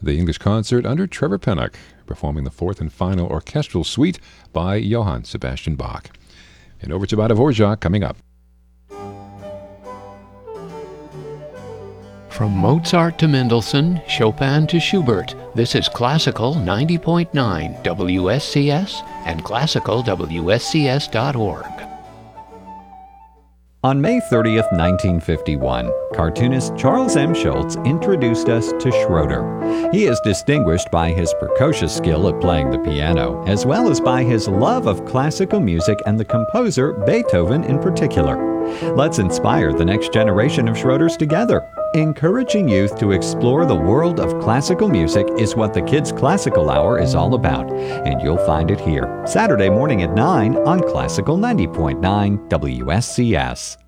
the English concert under Trevor Pennock, performing the fourth and final orchestral suite by Johann Sebastian Bach. And over to Bada Dvorak coming up. From Mozart to Mendelssohn, Chopin to Schubert, this is Classical 90.9 WSCS and classicalwscs.org. On May 30th, 1951, cartoonist Charles M. Schulz introduced us to Schroeder. He is distinguished by his precocious skill at playing the piano, as well as by his love of classical music and the composer Beethoven in particular. Let's inspire the next generation of Schroeders together. Encouraging youth to explore the world of classical music is what the Kids Classical Hour is all about, and you'll find it here, Saturday morning at 9 on Classical 90.9 WSCS.